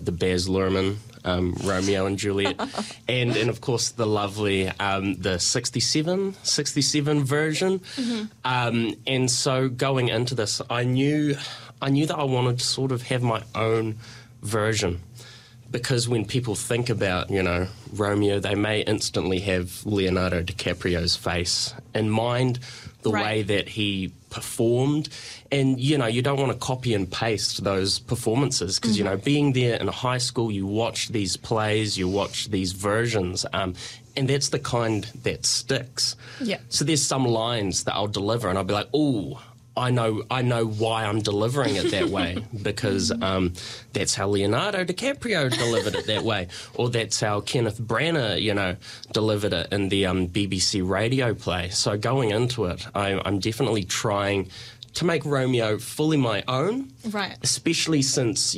the Baz Luhrmann Romeo and Juliet, and of course the lovely the 67 version. And so going into this, I knew that I wanted to sort of have my own version. Because when people think about, Romeo, they may instantly have Leonardo DiCaprio's face in mind, the way that he performed. And, you don't want to copy and paste those performances because, being there in high school, you watch these plays, you watch these versions, and that's the kind that sticks. Yeah. So there's some lines that I'll deliver and I'll be like, ooh, I know why I'm delivering it that way because that's how Leonardo DiCaprio delivered it that way, or that's how Kenneth Branagh, delivered it in the BBC radio play. So going into it, I'm definitely trying to make Romeo fully my own, right? Especially since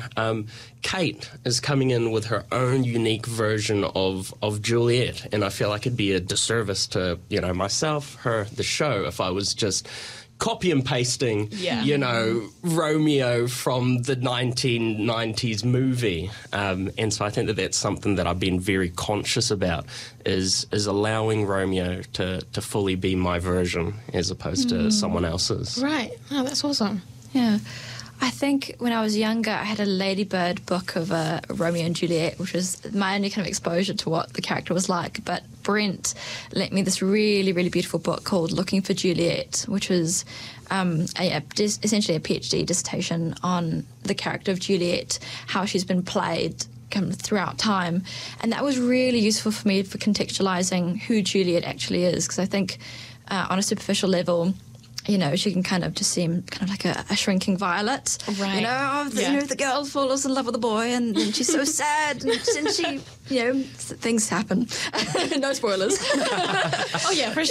Kate is coming in with her own unique version of Juliet, and I feel like it'd be a disservice to myself, her, the show if I was just copy and pasting, Romeo from the 1990s movie. And so I think that that's something that I've been very conscious about is allowing Romeo to fully be my version as opposed to someone else's. Right. Oh, that's awesome. Yeah. I think when I was younger, I had a Ladybird book of Romeo and Juliet, which was my only kind of exposure to what the character was like. But Brent lent me this really, really beautiful book called Looking for Juliet, which was essentially a PhD dissertation on the character of Juliet, how she's been played kind of throughout time. And that was really useful for me for contextualising who Juliet actually is, because I think on a superficial level, she can kind of just seem kind of like a shrinking violet. Right. The girl falls in love with the boy and then she's so sad and she, things happen. No spoilers. Oh, yeah, for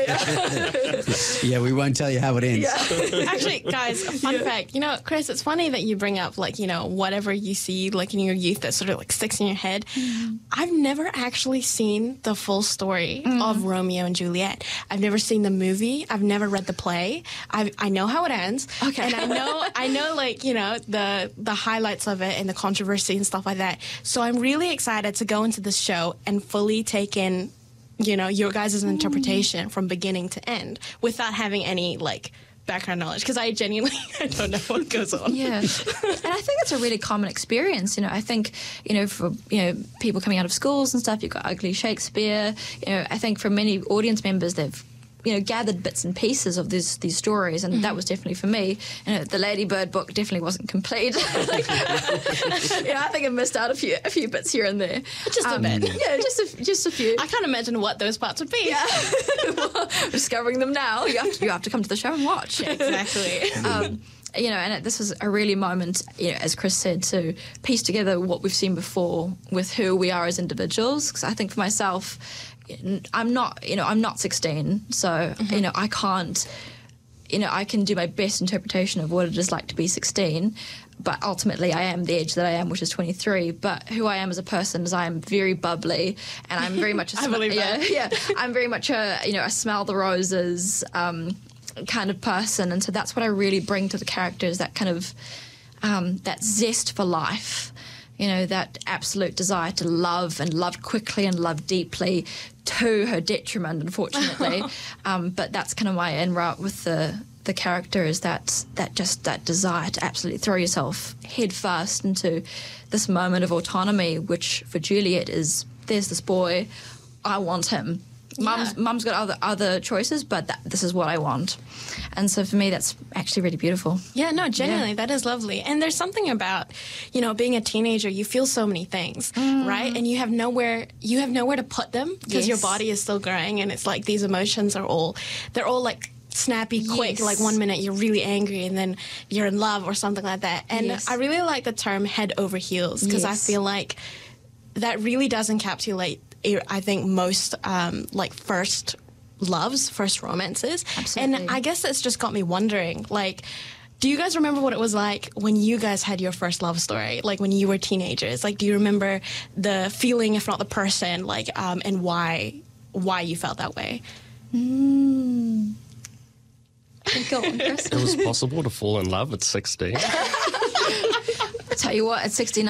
sure. Yeah, we won't tell you how it ends. Yeah. Actually, guys, a fun fact. Chris, it's funny that you bring up, whatever you see, in your youth that sort of, sticks in your head. I've never actually seen the full story of Romeo and Juliet. I've never seen the movie. I've never read the play. I know how it ends. Okay. And I know the highlights of it and the controversy and stuff like that. So I'm really excited to go into this show and fully take in, your guys' interpretation from beginning to end without having any, background knowledge, because I genuinely don't know what goes on. Yeah. And I think it's a really common experience. I think, for, people coming out of schools and stuff, you've got Ugly Shakespeare. I think for many audience members, they've gathered bits and pieces of these stories, and that was definitely for me. The Ladybird book definitely wasn't complete. I think I missed out a few bits here and there. Just a bit. Yeah, just a few. I can't imagine what those parts would be. Yeah. Well, discovering them now. You have to come to the show and watch. Exactly. And this was a really moment, as Chris said, to piece together what we've seen before with who we are as individuals. Because I think for myself, I'm not 16, so, I can't, I can do my best interpretation of what it is like to be 16, but ultimately I am the age that I am, which is 23. But who I am as a person is I am very bubbly, and I'm very much I believe that. Yeah, I'm very much a smell the roses kind of person, and so that's what I really bring to the characters, that kind of that zest for life. That absolute desire to love, and love quickly and love deeply, to her detriment, unfortunately. But that's kind of my end route with the character, is that desire to absolutely throw yourself head first into this moment of autonomy, which for Juliet is, there's this boy, I want him. Yeah. Mum's got other choices, but this is what I want. And so for me, that's actually really beautiful. Yeah, no, genuinely, that is lovely. And there's something about, being a teenager, you feel so many things, right? And you have nowhere to put them because your body is still growing, and it's like these emotions they're all snappy, quick. Yes. 1 minute you're really angry and then you're in love or something like that. And I really like the term head over heels, because I feel like that really does encapsulate, I think, most first loves, first romances. Absolutely. And I guess it's just got me wondering, do you guys remember what it was like when you guys had your first love story, when you were teenagers? Do you remember the feeling, if not the person, and why you felt that way? Go on, Chris. It was possible to fall in love at 16. Tell you what, at 16,